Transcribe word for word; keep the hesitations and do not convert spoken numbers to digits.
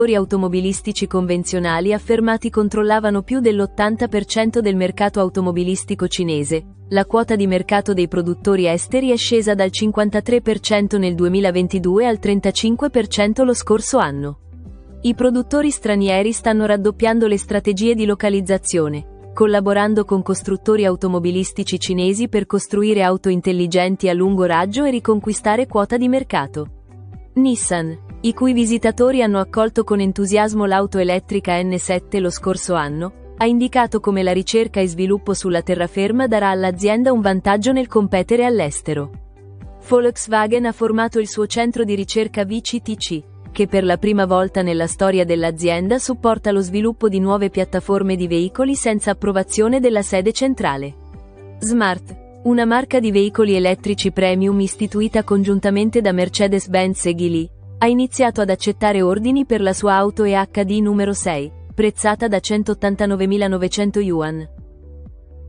I automobilistici convenzionali affermati controllavano più dell'ottanta per cento del mercato automobilistico cinese. La quota di mercato dei produttori esteri è scesa dal cinquantatré per cento nel duemilaventidue al trentacinque per cento lo scorso anno. I produttori stranieri stanno raddoppiando le strategie di localizzazione, collaborando con costruttori automobilistici cinesi per costruire auto intelligenti a lungo raggio e riconquistare quota di mercato. Nissan, i cui visitatori hanno accolto con entusiasmo l'auto elettrica N sette lo scorso anno, ha indicato come la ricerca e sviluppo sulla terraferma darà all'azienda un vantaggio nel competere all'estero. Volkswagen ha formato il suo centro di ricerca V C T C, che per la prima volta nella storia dell'azienda supporta lo sviluppo di nuove piattaforme di veicoli senza approvazione della sede centrale. Smart, una marca di veicoli elettrici premium istituita congiuntamente da Mercedes-Benz e Geely, ha iniziato ad accettare ordini per la sua auto E H D numero sei, prezzata da centottantanovemilanovecento yuan.